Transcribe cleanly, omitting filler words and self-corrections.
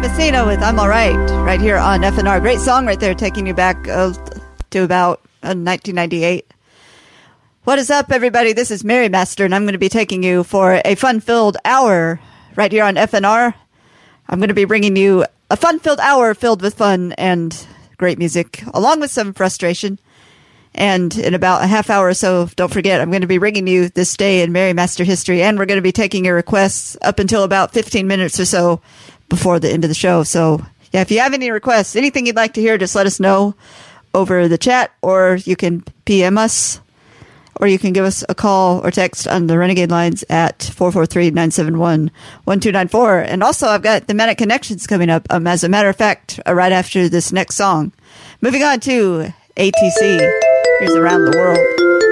Messina with I'm Alright, right here on FNR. Great song right there, taking you back to about 1998. What is up, everybody? This is Mary Master, and I'm going to be taking you for a fun-filled hour right here on FNR. I'm going to be bringing you a fun-filled hour filled with fun and great music, along with some frustration. And in about a half hour or so, don't forget, I'm going to be bringing you this day in Mary Master history, and we're going to be taking your requests up until about 15 minutes or so before the end of the show. So, yeah, if you have any requests, anything you'd like to hear, just let us know over the chat, or you can PM us, or you can give us a call or text on the Renegade lines at 443-971-1294. And also, I've got Thematic Connections coming up, as a matter of fact, right after this next song. Moving on to ATC. Here's Around the World.